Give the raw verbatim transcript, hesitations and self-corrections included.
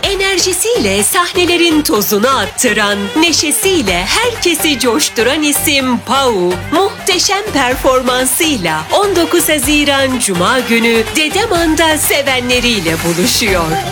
Enerjisiyle sahnelerin tozunu attıran, neşesiyle herkesi coşturan isim Pau, muhteşem performansıyla on dokuz Haziran Cuma günü Dedeman'da sevenleriyle buluşuyor.